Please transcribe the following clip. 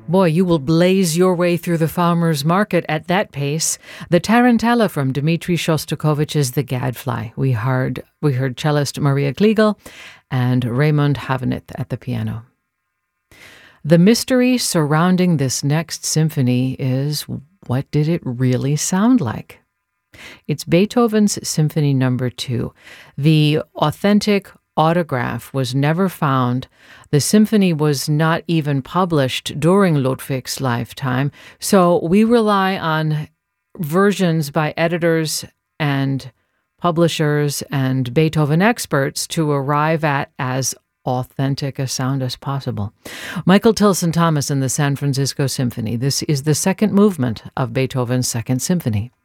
Boy, you will blaze your way through the farmer's market at that pace. The Tarantella from Dmitri Shostakovich's The Gadfly. We heard cellist Maria Kliegel and Raymond Havenith at the piano. The mystery surrounding this next symphony is, what did it really sound like? It's Beethoven's Symphony No. 2. The authentic autograph was never found. The symphony was not even published during Ludwig's lifetime, so we rely on versions by editors and publishers and Beethoven experts to arrive at as authentic a sound as possible. Michael Tilson Thomas and the San Francisco Symphony. This is the second movement of Beethoven's Second Symphony.